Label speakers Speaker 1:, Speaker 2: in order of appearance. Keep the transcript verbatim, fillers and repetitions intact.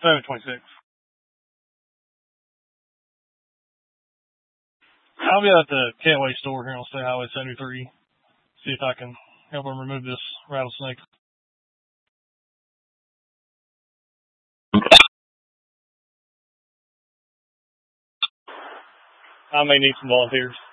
Speaker 1: seven twenty-six. I'll be at the Catway store here on State Highway seventy-three. See if I can help them remove this rattlesnake. I may need some volunteers.